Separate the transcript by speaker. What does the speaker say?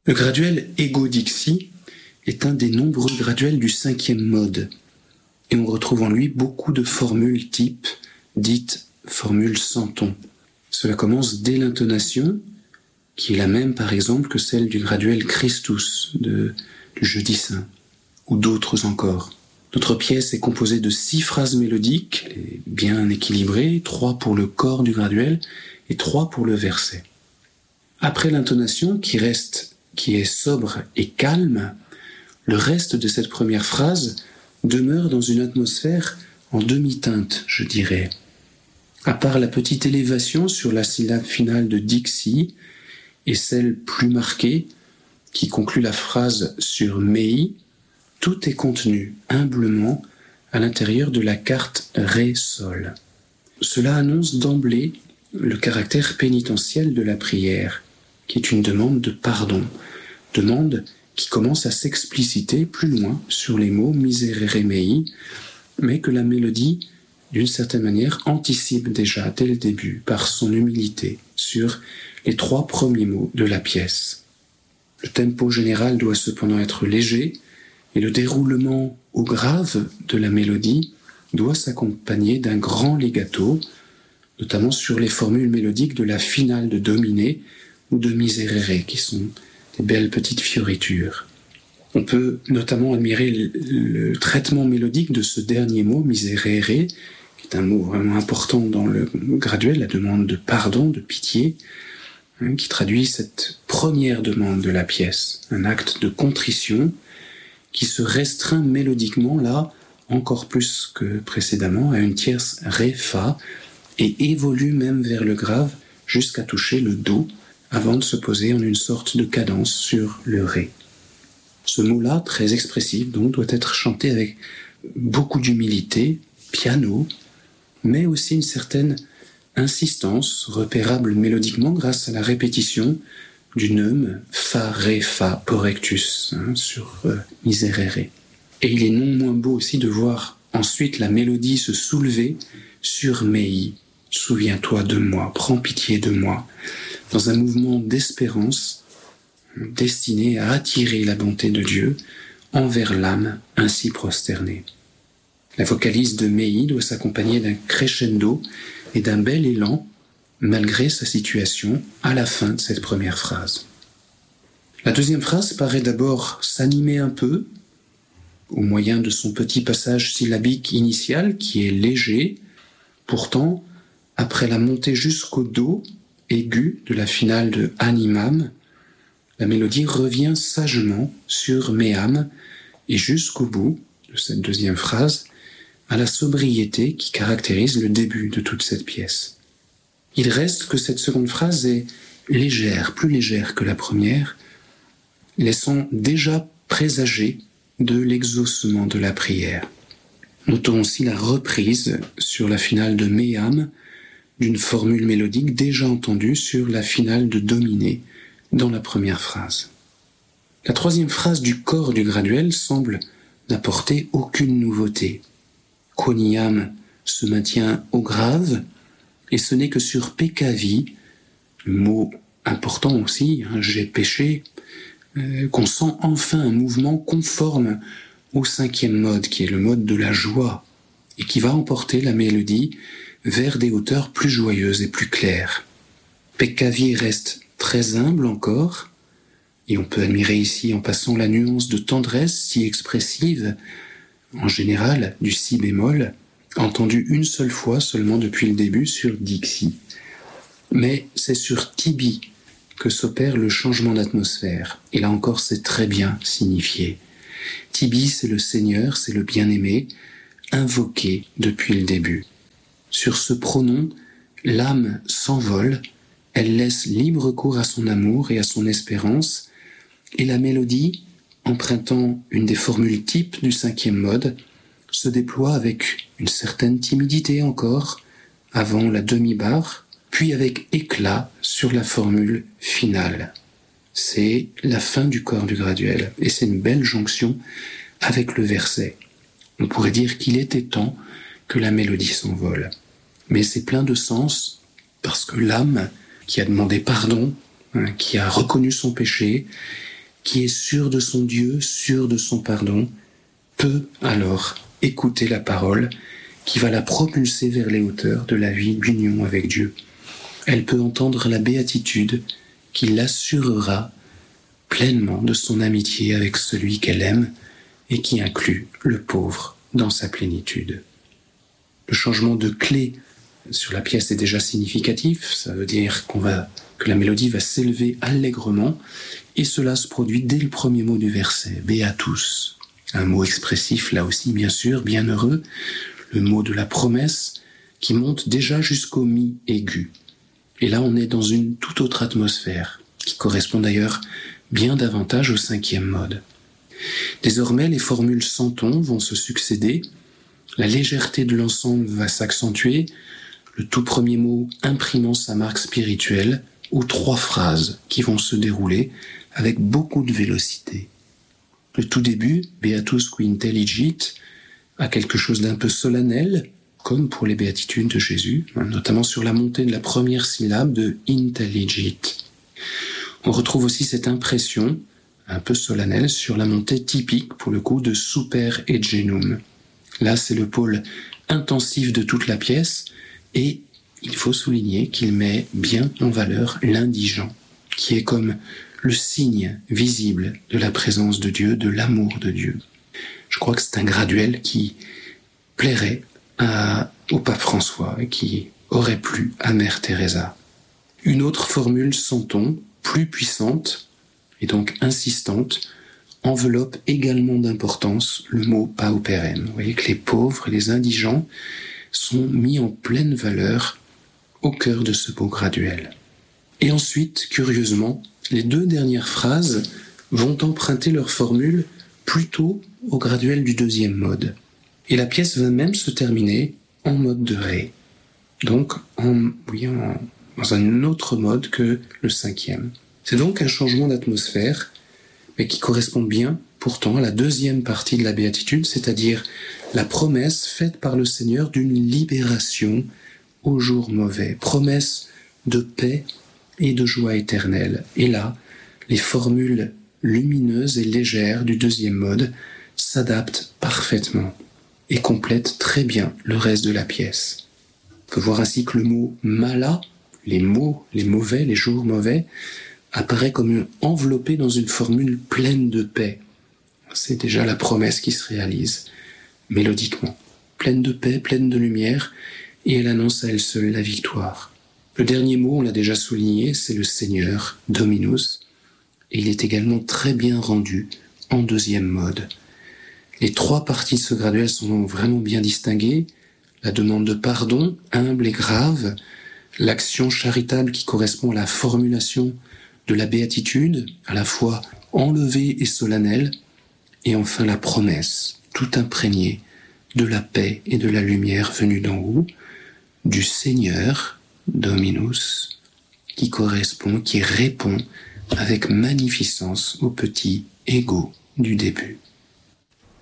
Speaker 1: Le graduel Ego Dixi est un des nombreux graduels du 5e mode, et on retrouve en lui beaucoup de formules type, dites formules sans ton. Cela commence dès l'intonation, qui est la même par exemple que celle du graduel Christus du Jeudi Saint, ou d'autres encore. Notre pièce est composée de 6 phrases mélodiques, elle est bien équilibrée, 3 pour le corps du graduel et 3 pour le verset. Après l'intonation, qui est sobre et calme, le reste de cette première phrase demeure dans une atmosphère en demi-teinte, je dirais. À part la petite élévation sur la syllabe finale de Dixi et celle plus marquée qui conclut la phrase sur Mei, tout est contenu humblement à l'intérieur de la carte Ré-Sol. Cela annonce d'emblée le caractère pénitentiel de la prière, qui est une demande de pardon, demande qui commence à s'expliciter plus loin sur les mots Miserere Mei, mais que la mélodie, d'une certaine manière, anticipe déjà dès le début par son humilité sur les 3 premiers mots de la pièce. Le tempo général doit cependant être léger et le déroulement au grave de la mélodie doit s'accompagner d'un grand legato, notamment sur les formules mélodiques de la finale de Domine ou de Miserere, qui sont des belles petites fioritures. On peut notamment admirer le traitement mélodique de ce dernier mot, Miserere, qui est un mot vraiment important dans le graduel, la demande de pardon, de pitié, qui traduit cette première demande de la pièce, un acte de contrition qui se restreint mélodiquement, là, encore plus que précédemment, à une tierce Ré-Fa, et évolue même vers le grave jusqu'à toucher le Do, avant de se poser en une sorte de cadence sur le Ré. Ce mot-là, très expressif, donc, doit être chanté avec beaucoup d'humilité, piano, mais aussi une certaine insistance, repérable mélodiquement grâce à la répétition du neum Fa, Ré, Fa, Porrectus, sur Miserere. Et il est non moins beau aussi de voir ensuite la mélodie se soulever sur Mei. Souviens-toi de moi, prends pitié de moi, dans un mouvement d'espérance destiné à attirer la bonté de Dieu envers l'âme ainsi prosternée. La vocalise de Mei doit s'accompagner d'un crescendo et d'un bel élan, malgré sa situation, à la fin de cette première phrase. La deuxième phrase paraît d'abord s'animer un peu, au moyen de son petit passage syllabique initial qui est léger. Pourtant, après la montée jusqu'au Do aigu de la finale de Animam, la mélodie revient sagement sur Meam et jusqu'au bout de cette deuxième phrase, à la sobriété qui caractérise le début de toute cette pièce. Il reste que cette seconde phrase est légère, plus légère que la première, laissant déjà présager de l'exaucement de la prière. Notons aussi la reprise sur la finale de Meam d'une formule mélodique déjà entendue sur la finale de Domine dans la première phrase. La troisième phrase du corps du graduel semble n'apporter aucune nouveauté. Quoniam se maintient au grave, et ce n'est que sur Pekavi, le mot important aussi, j'ai péché, qu'on sent enfin un mouvement conforme au 5e mode, qui est le mode de la joie, et qui va emporter la mélodie vers des hauteurs plus joyeuses et plus claires. Pekavi reste très humble encore, et on peut admirer ici en passant la nuance de tendresse si expressive, en général du si bémol, entendu une seule fois seulement depuis le début sur Dixi. Mais c'est sur Tibi que s'opère le changement d'atmosphère, et là encore c'est très bien signifié. Tibi, c'est le Seigneur, c'est le bien-aimé, invoqué depuis le début. Sur ce pronom, l'âme s'envole, elle laisse libre cours à son amour et à son espérance, et la mélodie, empruntant une des formules types du 5e mode, se déploie avec une certaine timidité encore, avant la demi-barre, puis avec éclat sur la formule finale. C'est la fin du corps du graduel, et c'est une belle jonction avec le verset. On pourrait dire qu'il était temps que la mélodie s'envole. Mais c'est plein de sens, parce que l'âme qui a demandé pardon, qui a reconnu son péché, qui est sûr de son Dieu, sûr de son pardon, peut alors écouter la parole qui va la propulser vers les hauteurs de la vie d'union avec Dieu. Elle peut entendre la béatitude qui l'assurera pleinement de son amitié avec celui qu'elle aime et qui inclut le pauvre dans sa plénitude. Le changement de clé sur la pièce est déjà significatif, ça veut dire que la mélodie va s'élever allègrement, et cela se produit dès le premier mot du verset, Beatus. Un mot expressif là aussi, bien sûr, bienheureux, le mot de la promesse qui monte déjà jusqu'au mi aigu. Et là, on est dans une toute autre atmosphère, qui correspond d'ailleurs bien davantage au 5e mode. Désormais, les formules sans ton vont se succéder, la légèreté de l'ensemble va s'accentuer, le tout premier mot imprimant sa marque spirituelle, ou 3 phrases qui vont se dérouler avec beaucoup de vélocité. Le tout début, Beatus qui intelligit, a quelque chose d'un peu solennel, comme pour les béatitudes de Jésus, notamment sur la montée de la première syllabe de intelligit. On retrouve aussi cette impression, un peu solennelle, sur la montée typique, pour le coup, de super egenum. Là, c'est le pôle intensif de toute la pièce, et il faut souligner qu'il met bien en valeur l'indigent, qui est comme le signe visible de la présence de Dieu, de l'amour de Dieu. Je crois que c'est un graduel qui plairait au pape François et qui aurait plu à Mère Teresa. Une autre formule sans ton, plus puissante et donc insistante, enveloppe également d'importance le mot pauperem. Vous voyez que les pauvres et les indigents sont mis en pleine valeur au cœur de ce beau graduel. Et ensuite, curieusement, les 2 dernières phrases vont emprunter leur formule plutôt au graduel du 2e mode. Et la pièce va même se terminer en mode de ré. Donc, dans un autre mode que le 5e. C'est donc un changement d'atmosphère, mais qui correspond bien, pourtant, à la 2e partie de la béatitude, c'est-à-dire la promesse faite par le Seigneur d'une libération au jour mauvais, promesse de paix et de joie éternelle. Et là, les formules lumineuses et légères du 2e mode s'adaptent parfaitement et complètent très bien le reste de la pièce. On peut voir ainsi que le mot mala, les mauvais, les jours mauvais, apparaît comme enveloppé dans une formule pleine de paix. C'est déjà la promesse qui se réalise, mélodiquement. Pleine de paix, pleine de lumière, et elle annonce à elle seule la victoire. Le dernier mot, on l'a déjà souligné, c'est le Seigneur, Dominus, et il est également très bien rendu en 2e mode. Les 3 parties de ce graduel sont donc vraiment bien distinguées. La demande de pardon, humble et grave, l'action charitable qui correspond à la formulation de la béatitude, à la fois enlevée et solennelle, et enfin la promesse, tout imprégnée de la paix et de la lumière venue d'en haut, du Seigneur, Dominus, qui répond avec magnificence au petit ego du début.